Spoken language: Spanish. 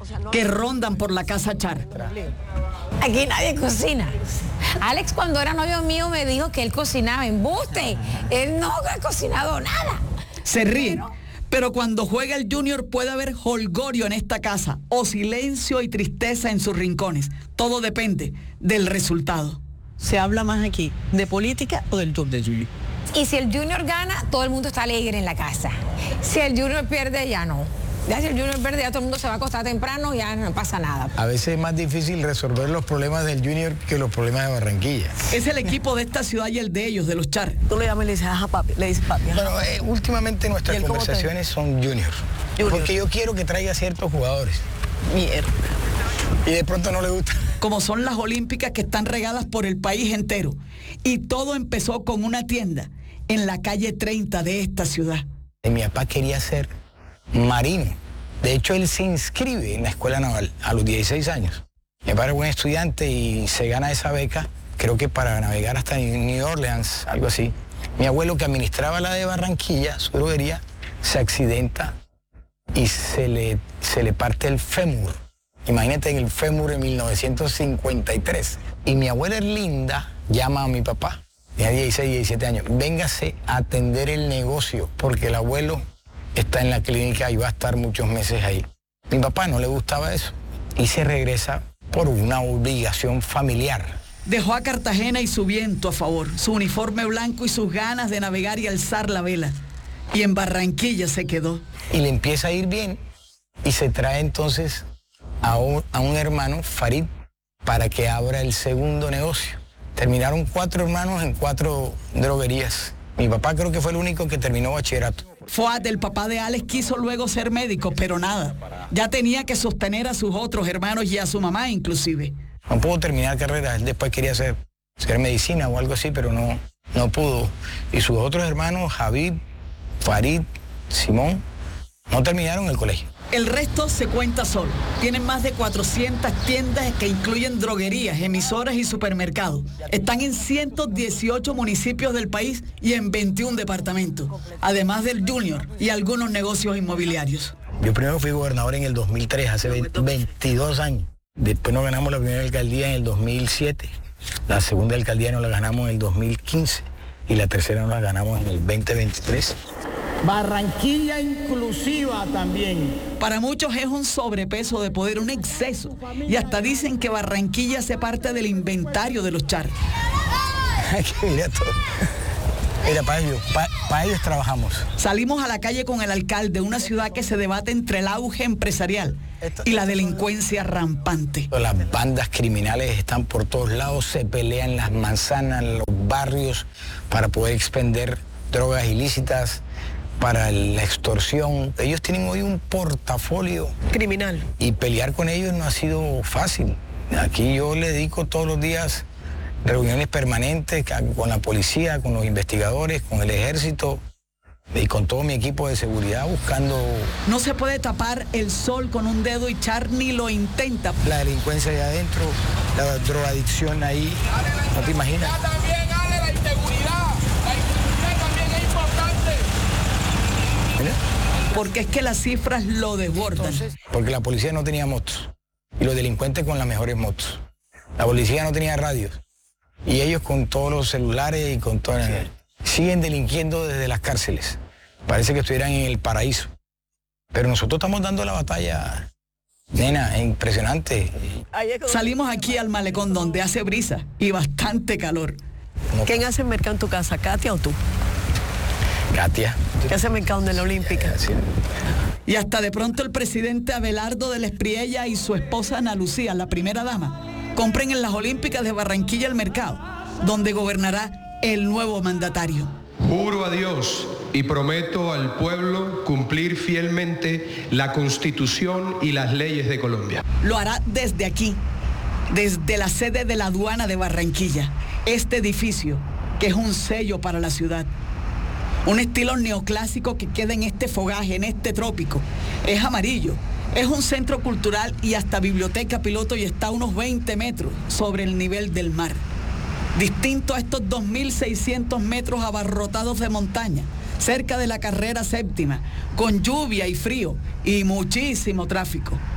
que rondan por la casa Char. Aquí nadie cocina. Alex, cuando era novio mío, me dijo que él cocinaba. ¡Embuste! Él no ha cocinado nada. Se ríen, pero cuando juega el Junior puede haber jolgorio en esta casa o silencio y tristeza en sus rincones. Todo depende del resultado. ¿Se habla más aquí de política o del top de Junior? Y si el Junior gana, todo el mundo está alegre en la casa. Si el Junior pierde, ya no. Ya si el Junior pierde, ya todo el mundo se va a acostar temprano, ya no pasa nada. A veces es más difícil resolver los problemas del Junior que los problemas de Barranquilla. Es el equipo de esta ciudad y el de ellos, de los Char. Tú le llamas y le dices, ajá, papi, le dices papi. Bueno, últimamente nuestras conversaciones son Junior. Porque yo quiero que traiga ciertos jugadores. Mierda. Y de pronto no le gusta. Como son las olímpicas que están regadas por el país entero. Y todo empezó con una tienda en la calle 30 de esta ciudad. Mi papá quería ser marino. De hecho, él se inscribe en la escuela naval a los 16 años. Mi padre es buen estudiante y se gana esa beca, creo que para navegar hasta New Orleans, algo así. Mi abuelo, que administraba la de Barranquilla, su droguería, se accidenta y se le parte el fémur. Imagínate, en el fémur en 1953. Y mi abuela Erlinda llama a mi papá, tenía 16, 17 años, véngase a atender el negocio, porque el abuelo está en la clínica y va a estar muchos meses ahí. Mi papá no le gustaba eso y se regresa por una obligación familiar. Dejó a Cartagena y su viento a favor, su uniforme blanco y sus ganas de navegar y alzar la vela. Y en Barranquilla se quedó. Y le empieza a ir bien y se trae entonces a un hermano, Farid, para que abra el segundo negocio. Terminaron 4 hermanos en 4 droguerías. Mi papá creo que fue el único que terminó bachillerato. Fuad, el papá de Alex, quiso luego ser médico, pero nada. Ya tenía que sostener a sus otros hermanos y a su mamá inclusive. No pudo terminar carrera, él después quería hacer medicina o algo así, pero no pudo. Y sus otros hermanos, Javid, Farid, Simón, no terminaron el colegio. El resto se cuenta solo. Tienen más de 400 tiendas que incluyen droguerías, emisoras y supermercados. Están en 118 municipios del país y en 21 departamentos, además del Junior y algunos negocios inmobiliarios. Yo primero fui gobernador en el 2003, hace 22 años. Después nos ganamos la primera alcaldía en el 2007. La segunda alcaldía nos la ganamos en el 2015 y la tercera nos la ganamos en el 2023. Barranquilla inclusiva también. Para muchos es un sobrepeso de poder, un exceso. Y hasta dicen que Barranquilla hace parte del inventario de los Char. Mira todo. Mira, para ellos trabajamos. Salimos a la calle con el alcalde, una ciudad que se debate entre el auge empresarial y la delincuencia rampante. Las bandas criminales están por todos lados, se pelean las manzanas, los barrios, para poder expender drogas ilícitas, para la extorsión. Ellos tienen hoy un portafolio criminal. Y pelear con ellos no ha sido fácil. Aquí yo le dedico todos los días reuniones permanentes con la policía, con los investigadores, con el ejército y con todo mi equipo de seguridad buscando... No se puede tapar el sol con un dedo y Char ni lo intenta. La delincuencia allá adentro, la drogadicción ahí, no te imaginas. También, Ale, la inseguridad. La inseguridad también es importante. ¿Mira? Porque es que las cifras lo desbordan. Porque la policía no tenía motos y los delincuentes con las mejores motos. La policía no tenía radios y ellos con todos los celulares y con todo... Siguen delinquiendo desde las cárceles. Parece que estuvieran en el paraíso. Pero nosotros estamos dando la batalla, nena, impresionante. Salimos aquí al malecón donde hace brisa y bastante calor. ¿Quién hace el mercado en tu casa, Katia o tú? Katia. ¿Qué hace el mercado en la Olímpica? Sí. Y hasta de pronto el presidente Abelardo de la Espriella y su esposa Ana Lucía, la primera dama, compren en las Olímpicas de Barranquilla el mercado, donde gobernará el nuevo mandatario. Juro a Dios y prometo al pueblo cumplir fielmente la Constitución y las leyes de Colombia. Lo hará desde aquí, desde la sede de la aduana de Barranquilla, este edificio que es un sello para la ciudad. Un estilo neoclásico que queda en este fogaje, en este trópico. Es amarillo, es un centro cultural y hasta biblioteca piloto y está a unos 20 metros sobre el nivel del mar. Distinto a estos 2.600 metros abarrotados de montaña, cerca de la carrera séptima, con lluvia y frío y muchísimo tráfico.